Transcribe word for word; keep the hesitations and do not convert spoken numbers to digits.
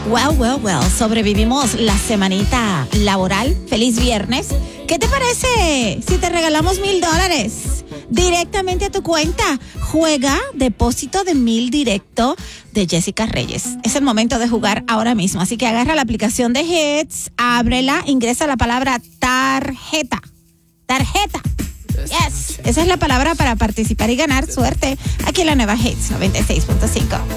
Well, well, well, sobrevivimos la semanita laboral. Feliz viernes. ¿Qué te parece si te regalamos mil dólares directamente a tu cuenta? Juega depósito de mil directo de Jessica Reyes. Es el momento de jugar ahora mismo. Así que agarra la aplicación de Hits, ábrela, ingresa la palabra tarjeta. Tarjeta. Yes. Esa es la palabra para participar y ganar suerte aquí en la nueva Hits noventa y seis punto cinco.